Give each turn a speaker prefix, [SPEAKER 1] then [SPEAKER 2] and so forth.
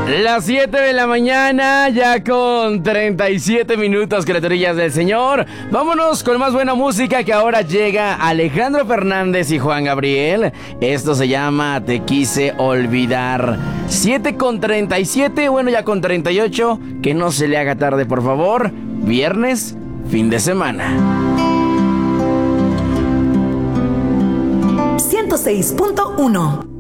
[SPEAKER 1] Las 7 de la mañana, ya con 37 minutos, criaturillas del Señor. Vámonos con más buena música, que ahora llega Alejandro Fernández y Juan Gabriel. Esto se llama Te Quise Olvidar. 7 con 37, bueno, ya con 38. Que no se le haga tarde, por favor. Viernes, fin de semana.
[SPEAKER 2] 106.1